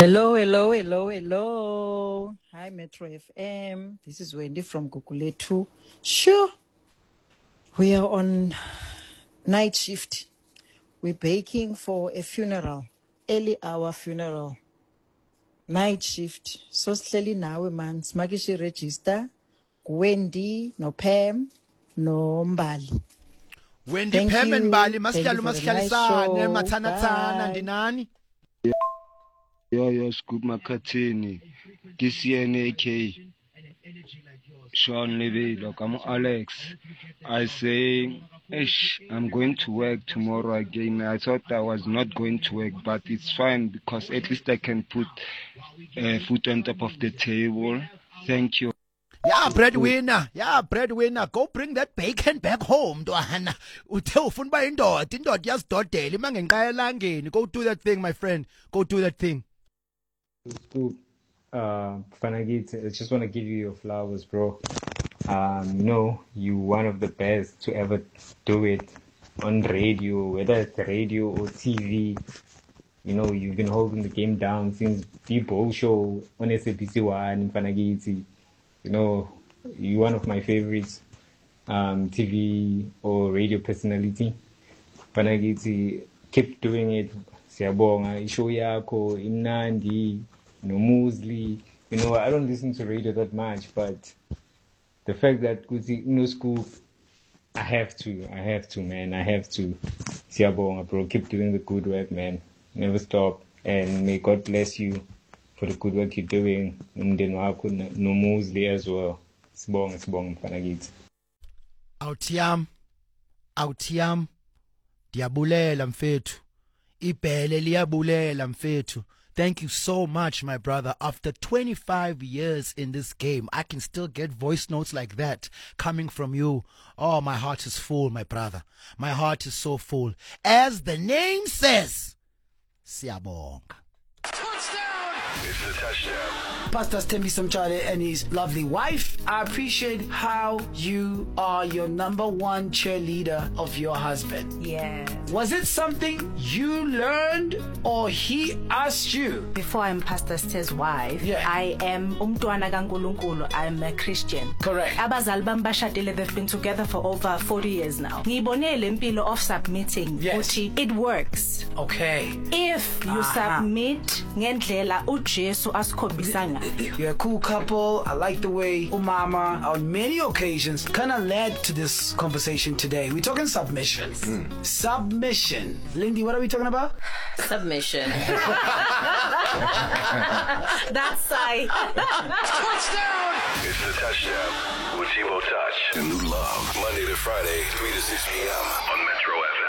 Hello, hello, hello, hello. Hi, Metro FM. This is Wendy from Guguletu. Sure, we are on night shift. We're baking for a funeral, early hour funeral. Night shift. So slowly now, man. Smakishi register. Wendy, no Pam, no Mbali. Wendy Thank Pam and you. Bali Thank you for the nice masihlalisane show. mathanathana Bye. ndinani. Yo, Scoop Makatini, KCNAK, Sean Levilo, I'm Alex. I say, I'm going to work tomorrow again. I thought I was not going to work, but it's fine because at least I can put food on top of the table. Thank you. Yeah, breadwinner. Go bring that bacon back home, Dwana. Uthe ufuna uba indoda iyazidodela ima ngenqa elangeni. Go do that thing, my friend. Go do that thing. Scoop, Fanagit, I just want to give you your flowers, bro. You one of the best to ever do it on radio, whether it's radio or TV. You've been holding the game down since People Show on SABC One, Fanagiti. You're one of my favorites, TV or radio personality. Fanagiti, keep doing it. Siyabonga, ishow yakho, imnandi, Musli. I don't listen to radio that much, but the fact that Scoop, I have to, man. I have to. Siyabonga, bro. Keep doing the good work, man. Never stop. And may God bless you for the good work you're doing. Umndeni wakho no Musli as well. Sibonga, mfanakithi. Awutiyam. Diyabulela mfethu. Ibhele liyabulela mfethu. Thank you so much, my brother. After 25 years in this game, I can still get voice notes like that coming from you. Oh, my heart is full, my brother. My heart is so full. As the name says, siyabonga. It's the touchdown. Pastor Thembi Somchale and his lovely wife. I appreciate how you are your number one cheerleader of your husband. Yeah. Was it something you learned or he asked you? Before I'm Pastor Ste's wife, Yeah. I am umntwana kaNkulunkulu. I'm a Christian. Correct. Abazali bami bashadile, they've been together for over 40 years now. Ngiyibone le mpilo of submitting. Yes. Uthi it works. Okay. If you submit ngendlela uJesu asikhombisa ngayo. You're a cool couple. I like the way Umama on many occasions kind of led to this conversation today. We're talking submission. Submission. Lindy, what are we talking about? Submission. That's I. Touchdown! It's the touchdown with Tebow Touch. A new love. Monday to Friday, 3 to 6 p.m. on Metro FM.